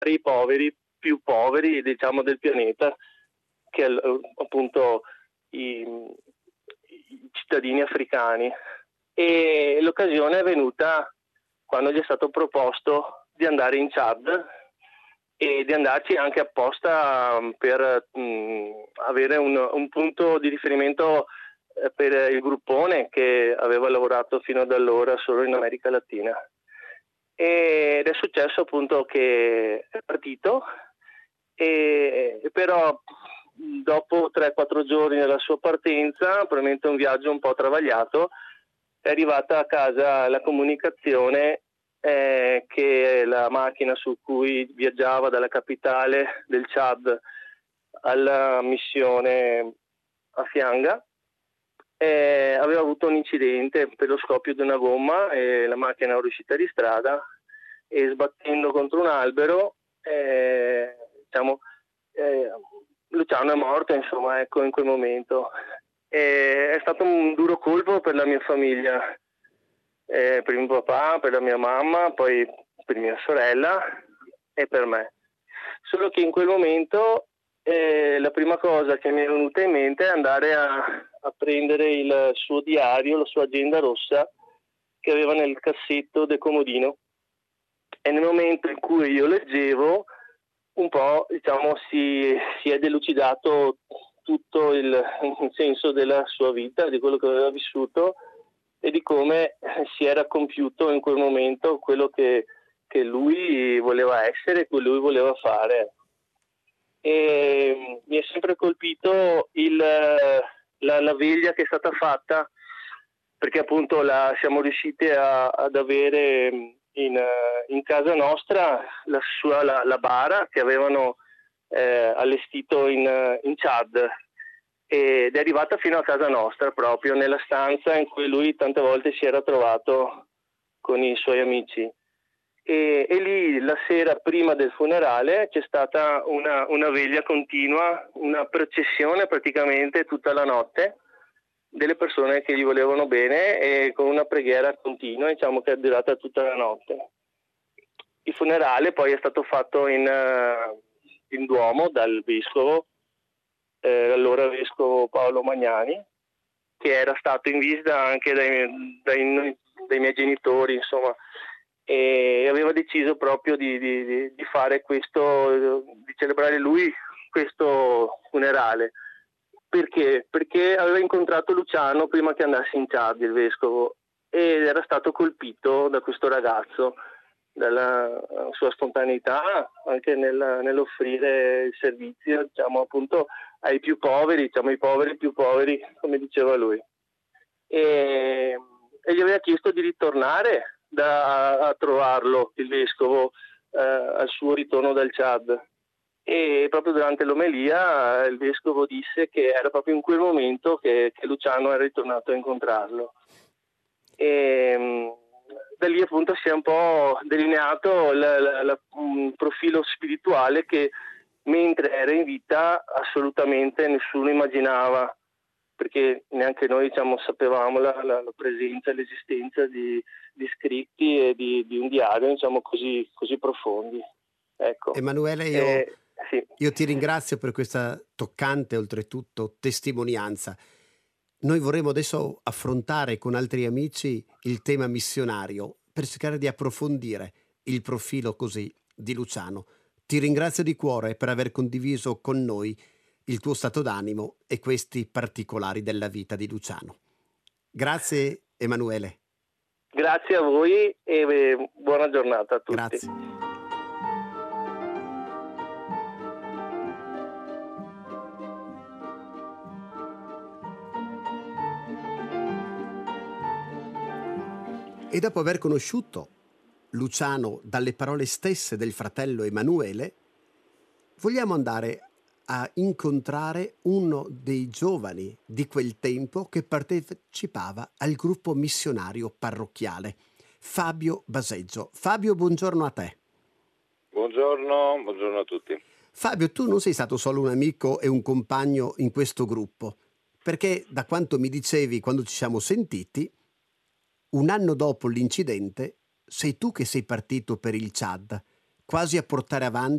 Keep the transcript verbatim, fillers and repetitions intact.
i poveri più poveri, diciamo, del pianeta, che è appunto i, i cittadini africani. E l'occasione è venuta quando gli è stato proposto di andare in Chad e di andarci anche apposta per mh, avere un, un punto di riferimento per il gruppone che aveva lavorato fino ad allora solo in America Latina. Ed è successo appunto che è partito, e però dopo tre quattro giorni dalla sua partenza, probabilmente un viaggio un po' travagliato, è arrivata a casa la comunicazione eh, che la macchina su cui viaggiava dalla capitale del Chad alla missione a Fianga eh, aveva avuto un incidente per lo scoppio di una gomma e la macchina è uscita di strada e sbattendo contro un albero eh, diciamo eh, Luciano è morto, insomma, ecco, in quel momento. E è stato un duro colpo per la mia famiglia, eh, per mio papà, per la mia mamma, poi per mia sorella e per me. Solo che in quel momento eh, la prima cosa che mi è venuta in mente è andare a, a prendere il suo diario, la sua agenda rossa che aveva nel cassetto del comodino, e nel momento in cui io leggevo un po', diciamo, si, si è delucidato tutto il, il senso della sua vita, di quello che aveva vissuto e di come si era compiuto in quel momento quello che, che lui voleva essere, quello che lui voleva fare. E mi è sempre colpito il, la, la veglia che è stata fatta, perché appunto la, siamo riusciti a, ad avere in, in casa nostra la, sua, la, la bara che avevano eh, allestito in, in Chad, ed è arrivata fino a casa nostra, proprio nella stanza in cui lui tante volte si era trovato con i suoi amici. E, e lì la sera prima del funerale c'è stata una, una veglia continua, una processione praticamente tutta la notte delle persone che gli volevano bene, e con una preghiera continua, diciamo, che è durata tutta la notte. Il funerale poi è stato fatto in, in Duomo dal vescovo, eh, allora vescovo Paolo Magnani, che era stato in visita anche dai, dai, dai miei genitori, insomma, e aveva deciso proprio di, di, di fare questo, di celebrare lui questo funerale. Perché? Perché aveva incontrato Luciano prima che andasse in Chad, il vescovo, ed era stato colpito da questo ragazzo, dalla sua spontaneità, anche nel, nell'offrire il servizio, diciamo, appunto ai più poveri, diciamo, i poveri più poveri, come diceva lui. E, e gli aveva chiesto di ritornare da, a trovarlo, il vescovo, eh, al suo ritorno dal Chad. E proprio durante l'omelia il vescovo disse che era proprio in quel momento che, che Luciano era ritornato a incontrarlo. E da lì appunto si è un po' delineato il profilo spirituale che mentre era in vita assolutamente nessuno immaginava, perché neanche noi, diciamo, sapevamo la, la, la presenza e l'esistenza di, di scritti e di, di un diario, diciamo, così, così profondi. Ecco. Emanuele, io, eh, sì. io ti ringrazio per questa toccante, oltretutto, testimonianza. Noi vorremmo adesso affrontare con altri amici il tema missionario per cercare di approfondire il profilo così di Luciano. Ti ringrazio di cuore per aver condiviso con noi il tuo stato d'animo e questi particolari della vita di Luciano. Grazie Emanuele. Grazie a voi e buona giornata a tutti. Grazie. E dopo aver conosciuto Luciano dalle parole stesse del fratello Emanuele, vogliamo andare a incontrare uno dei giovani di quel tempo che partecipava al gruppo missionario parrocchiale, Fabio Baseggio. Fabio, buongiorno a te. Buongiorno, buongiorno a tutti. Fabio, tu non sei stato solo un amico e un compagno in questo gruppo, perché da quanto mi dicevi quando ci siamo sentiti, un anno dopo l'incidente sei tu che sei partito per il Chad, quasi a portare avanti